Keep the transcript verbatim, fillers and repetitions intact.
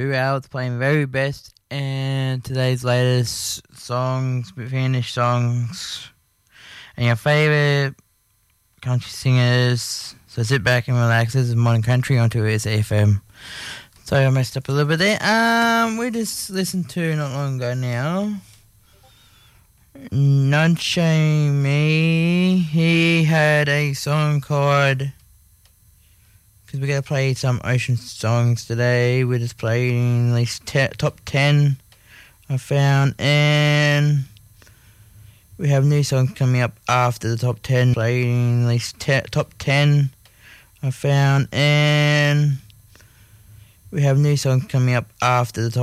Two hours playing very best and today's latest songs, finished songs, and your favourite country singers. So sit back and relax. This is Modern Country on two S F M. Sorry I messed up a little bit there. Um, we just listened to, not long ago now, Nudge Me. He had a song called... Because we're going to play some Ocean songs today. We're just playing at least te- top ten I found. And we have new songs coming up after the top ten. Playing at least te- top ten I found. And we have new songs coming up after the top